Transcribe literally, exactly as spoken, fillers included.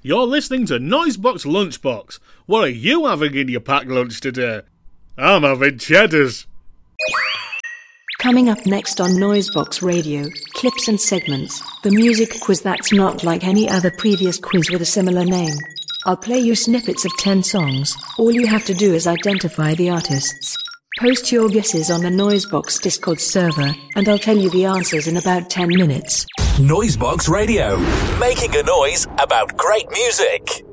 You're listening to Noisebox Lunchbox. What are you having in your packed lunch today? I'm having cheddars. Coming up next on Noisebox Radio, clips and segments, the music quiz that's not like any other previous quiz with a similar name. I'll play you snippets of ten songs. All you have to do is identify the artists. Post your guesses on the Noisebox Discord server, and I'll tell you the answers in about ten minutes. Noisebox Radio, making a noise about great music.